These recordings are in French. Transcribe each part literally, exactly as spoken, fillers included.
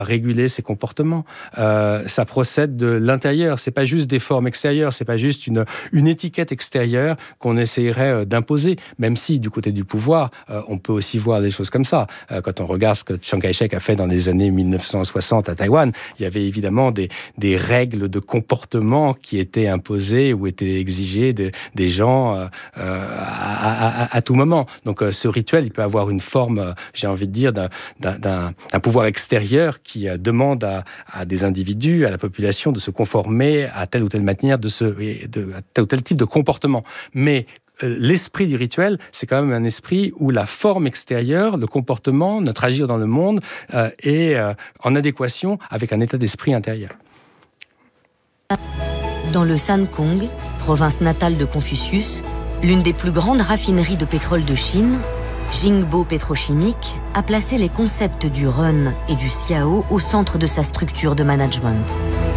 réguler ses comportements. Euh, ça procède de l'intérieur. C'est pas juste des formes extérieures, c'est pas juste une, une étiquette extérieure qu'on essayerait d'imposer. Même si, du côté du pouvoir, euh, on peut aussi voir des choses comme ça. Euh, quand on regarde ce que Chiang Kai-shek a fait dans les années mille neuf cent soixante à Taïwan, il y avait évidemment des, des règles de comportement qui étaient imposées ou étaient exigées de, des gens euh, à, à, à tout moment. Donc, euh, ce rituel, il peut avoir une forme, euh, j'ai envie de dire, d'un, d'un, d'un pouvoir extérieur qui demande à, à des individus, à la population, de se conformer à telle ou telle manière, de ce, de, à tel ou tel type de comportement. Mais euh, l'esprit du rituel, c'est quand même un esprit où la forme extérieure, le comportement, notre agir dans le monde euh, est euh, en adéquation avec un état d'esprit intérieur. Dans le Sankong, province natale de Confucius, l'une des plus grandes raffineries de pétrole de Chine, Jingbo Pétrochimique a placé les concepts du run et du xiao au centre de sa structure de management.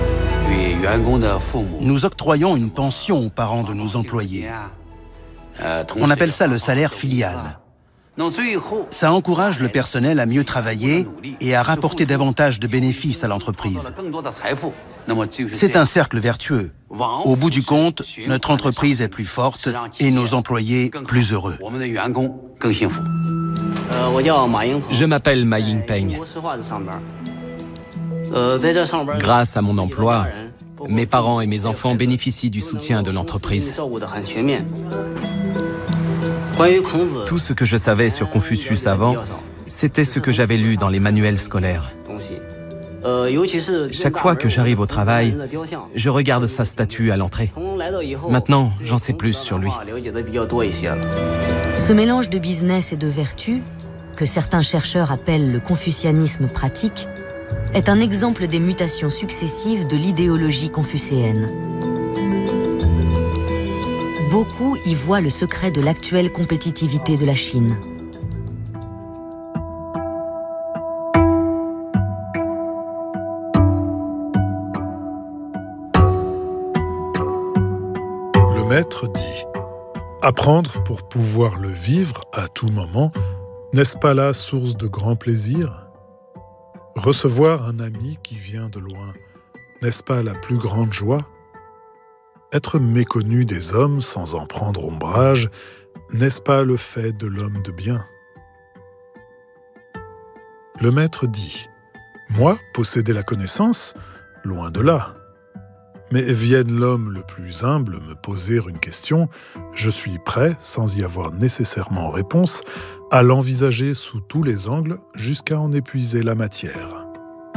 Nous octroyons une pension aux parents de nos employés. On appelle ça le salaire filial. Ça encourage le personnel à mieux travailler et à rapporter davantage de bénéfices à l'entreprise. C'est un cercle vertueux. Au bout du compte, notre entreprise est plus forte et nos employés plus heureux. Je m'appelle Ma Yingpeng. Grâce à mon emploi, mes parents et mes enfants bénéficient du soutien de l'entreprise. Tout ce que je savais sur Confucius avant, c'était ce que j'avais lu dans les manuels scolaires. Chaque fois que j'arrive au travail, je regarde sa statue à l'entrée. Maintenant, j'en sais plus sur lui. Ce mélange de business et de vertu, que certains chercheurs appellent le confucianisme pratique, est un exemple des mutations successives de l'idéologie confucéenne. Beaucoup y voient le secret de l'actuelle compétitivité de la Chine. Le maître dit « Apprendre pour pouvoir le vivre à tout moment, n'est-ce pas là source de grand plaisir ? Recevoir un ami qui vient de loin, n'est-ce pas la plus grande joie ? Être méconnu des hommes sans en prendre ombrage, n'est-ce pas le fait de l'homme de bien ? Le maître dit « Moi, posséder la connaissance, loin de là. Mais vienne l'homme le plus humble me poser une question, je suis prêt, sans y avoir nécessairement réponse, à l'envisager sous tous les angles jusqu'à en épuiser la matière. »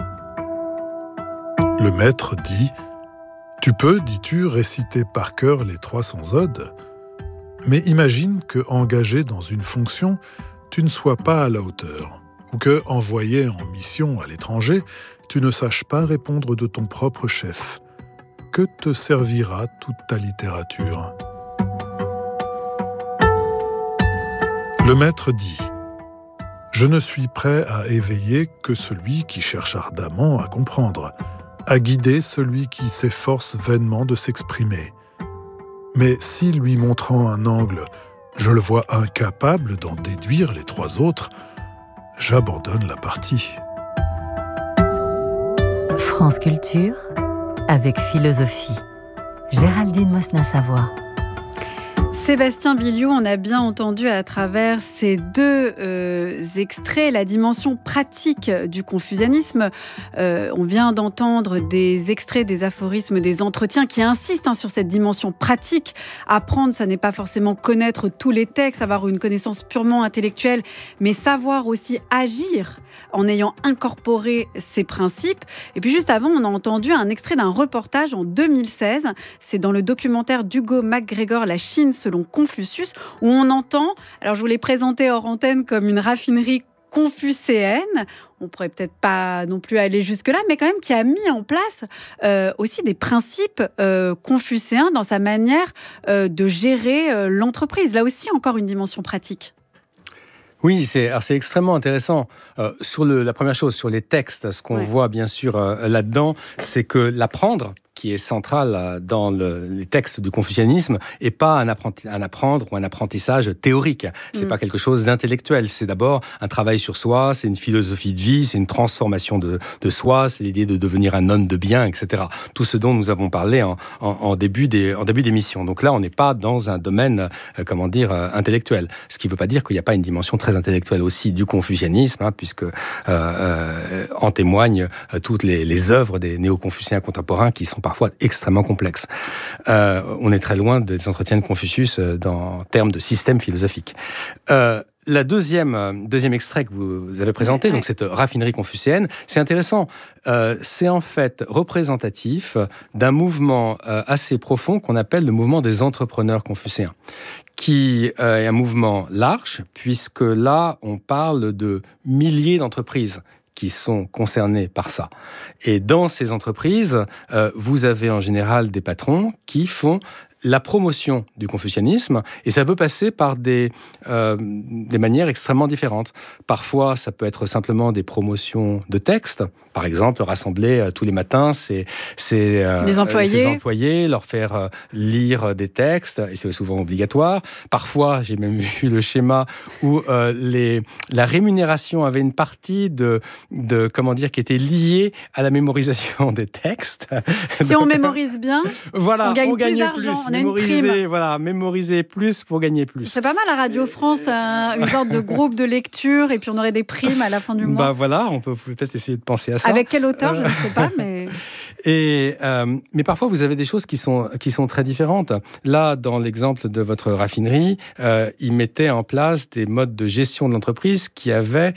Le maître dit « Tu peux, dis-tu, réciter par cœur les trois cents odes, mais imagine que, engagé dans une fonction, tu ne sois pas à la hauteur, ou que, envoyé en mission à l'étranger, tu ne saches pas répondre de ton propre chef. Que te servira toute ta littérature ? » Le maître dit « Je ne suis prêt à éveiller que celui qui cherche ardemment à comprendre, à guider celui qui s'efforce vainement de s'exprimer. Mais si, lui montrant un angle, je le vois incapable d'en déduire les trois autres, j'abandonne la partie. » France Culture, avec philosophie. Géraldine Mosna-Savoie. Sébastien Billiou, on a bien entendu à travers ces deux euh, extraits la dimension pratique du confucianisme. Euh, on vient d'entendre des extraits, des aphorismes, des entretiens qui insistent hein, sur cette dimension pratique. Apprendre, ça n'est pas forcément connaître tous les textes, avoir une connaissance purement intellectuelle, mais savoir aussi agir en ayant incorporé ces principes. Et puis juste avant, on a entendu un extrait d'un reportage en deux mille seize. C'est dans le documentaire d'Hugo McGregor, La Chine selon Confucius, où on entend, alors je vous l'ai présenté hors antenne comme une raffinerie confucéenne, on pourrait peut-être pas non plus aller jusque-là, mais quand même qui a mis en place euh, aussi des principes euh, confucéens dans sa manière euh, de gérer euh, l'entreprise. Là aussi, encore une dimension pratique. Oui, c'est, alors c'est extrêmement intéressant. Euh, sur le, la première chose, sur les textes, ce qu'on ouais. voit bien sûr euh, là-dedans, c'est que l'apprendre, qui est central dans le, les textes du confucianisme et pas un, apprenti, un apprendre ou un apprentissage théorique. C'est mmh. pas quelque chose d'intellectuel. C'est d'abord un travail sur soi, c'est une philosophie de vie, c'est une transformation de, de soi, c'est l'idée de devenir un homme de bien, et cetera. Tout ce dont nous avons parlé en, en, en, début, des, en début d'émission. Donc là, on n'est pas dans un domaine, euh, comment dire, euh, intellectuel. Ce qui ne veut pas dire qu'il n'y a pas une dimension très intellectuelle aussi du confucianisme, hein, puisque euh, euh, en témoignent euh, toutes les, les œuvres des néo-confucéens contemporains qui sont parfois extrêmement complexes. Euh, on est très loin des entretiens de Confucius euh, dans, en termes de système philosophique. Euh, La deuxième, deuxième extrait que vous avez présenté, donc cette raffinerie confucéenne, c'est intéressant. Euh, c'est en fait représentatif d'un mouvement euh, assez profond qu'on appelle le mouvement des entrepreneurs confucéens, qui euh, est un mouvement large, puisque là, on parle de milliers d'entreprises qui sont concernés par ça. Et dans ces entreprises, euh, vous avez en général des patrons qui font la promotion du confucianisme, et ça peut passer par des, euh, des manières extrêmement différentes. Parfois, ça peut être simplement des promotions de textes. Par exemple, rassembler euh, tous les matins ces, ces, euh, les employés. ces employés, leur faire euh, lire des textes, et c'est souvent obligatoire. Parfois, j'ai même vu le schéma où euh, les, la rémunération avait une partie de, de, comment dire, qui était liée à la mémorisation des textes. Si on mémorise bien, voilà, on gagne on plus gagne d'argent. Plus. On a une prime. Voilà, mémoriser plus pour gagner plus. C'est pas mal à Radio France, un, une sorte de groupe de lecture, et puis on aurait des primes à la fin du mois. Bah voilà, on peut peut-être essayer de penser à ça. Avec quel auteur, euh... je ne sais pas, mais... Et, euh, mais parfois, vous avez des choses qui sont, qui sont très différentes. Là, dans l'exemple de votre raffinerie, euh, ils mettaient en place des modes de gestion de l'entreprise qui avaient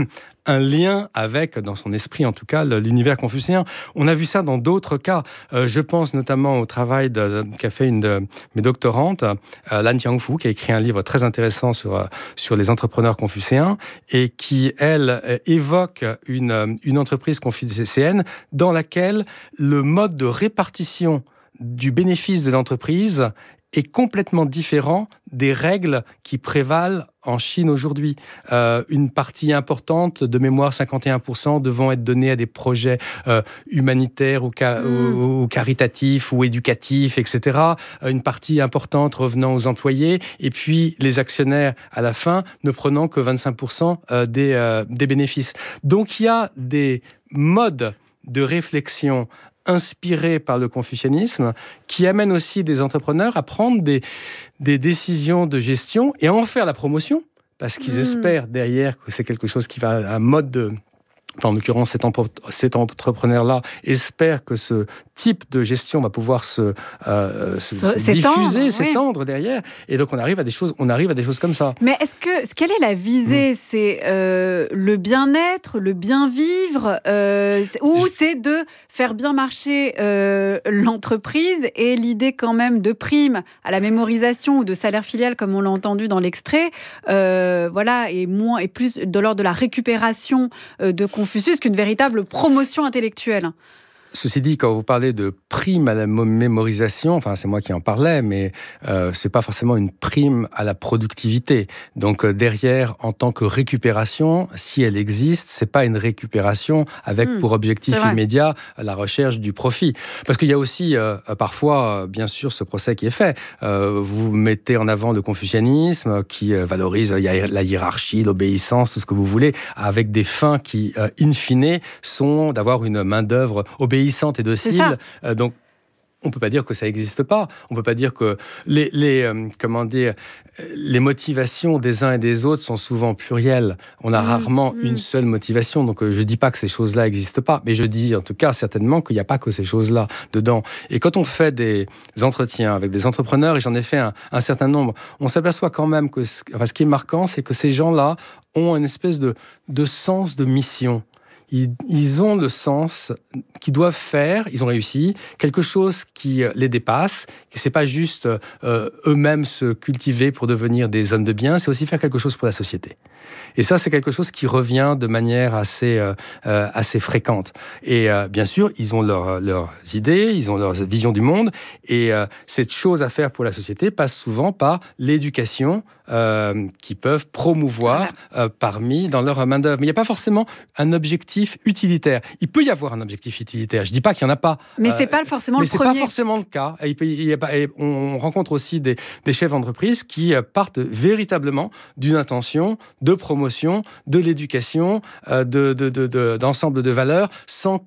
un lien avec, dans son esprit en tout cas, l'univers confucéen. On a vu ça dans d'autres cas. Euh, je pense notamment au travail de, qu'a fait une de mes doctorantes, euh, Lan Qiangfu, qui a écrit un livre très intéressant sur, sur les entrepreneurs confucéens et qui, elle, évoque une, une entreprise confucéenne dans laquelle le mode de répartition du bénéfice de l'entreprise est complètement différent des règles qui prévalent en Chine aujourd'hui. Euh, une partie importante, de mémoire cinquante et un pour cent, devant être donnée à des projets euh, humanitaires ou, ca- mmh. ou, ou caritatifs ou éducatifs, et cetera. Une partie importante revenant aux employés, et puis les actionnaires, à la fin, ne prenant que vingt-cinq pour cent des, euh, des bénéfices. Donc il y a des modes de réflexion inspirés par le confucianisme, qui amènent aussi des entrepreneurs à prendre des, des décisions de gestion et à en faire la promotion, parce qu'ils mmh. espèrent derrière que c'est quelque chose qui va, un mode de... Enfin, en l'occurrence, cet, empre- cet entrepreneur-là espère que ce type de gestion va pouvoir se, euh, se, se diffuser, oui. s'étendre derrière. Et donc, on arrive à des choses, on arrive à des choses comme ça. Mais est-ce que, quelle est la visée ? mmh. C'est euh, le bien-être, le bien-vivre, euh, ou Je... c'est de faire bien marcher euh, l'entreprise, et l'idée quand même de prime à la mémorisation ou de salaire filial, comme on l'a entendu dans l'extrait, euh, voilà, et moins et plus de l'ordre de la récupération euh, de Confucius qu'une véritable promotion intellectuelle. Ceci dit, quand vous parlez de prime à la mémorisation, enfin c'est moi qui en parlais, mais euh, c'est pas forcément une prime à la productivité. Donc euh, derrière, en tant que récupération, si elle existe, c'est pas une récupération avec mmh, pour objectif immédiat la recherche du profit. Parce qu'il y a aussi euh, parfois, bien sûr, ce procès qui est fait. Euh, vous mettez en avant le confucianisme qui euh, valorise la hiérarchie, l'obéissance, tout ce que vous voulez, avec des fins qui, euh, in fine, sont d'avoir une main-d'œuvre obéissante et docile. Euh, donc, on ne peut pas dire que ça n'existe pas. On ne peut pas dire que les, les, euh, comment dire, les motivations des uns et des autres sont souvent plurielles. On a mmh, rarement mmh. une seule motivation. Donc, euh, je ne dis pas que ces choses-là n'existent pas, mais je dis en tout cas certainement qu'il n'y a pas que ces choses-là dedans. Et quand on fait des entretiens avec des entrepreneurs, et j'en ai fait un, un certain nombre, on s'aperçoit quand même que enfin, ce qui est marquant, c'est que ces gens-là ont une espèce de, de sens de mission. Ils, ils ont le sens qu'ils doivent faire, ils ont réussi, quelque chose qui les dépasse, que c'est pas juste euh, eux-mêmes se cultiver pour devenir des hommes de bien, c'est aussi faire quelque chose pour la société. Et ça, c'est quelque chose qui revient de manière assez, euh, assez fréquente. Et euh, bien sûr, ils ont leur, leurs idées, ils ont leur vision du monde, et euh, cette chose à faire pour la société passe souvent par l'éducation euh, qu'ils peuvent promouvoir euh, parmi dans leur main-d'œuvre. Mais il n'y a pas forcément un objectif objectif utilitaire. Il peut y avoir un objectif utilitaire. Je dis pas qu'il y en a pas. Mais c'est pas forcément mais le c'est premier. pas forcément le cas. Et, il peut, il y a, et on rencontre aussi des, des chefs d'entreprise qui partent véritablement d'une intention de promotion, de l'éducation, euh, de, de, de, de, d'ensemble de valeurs, sans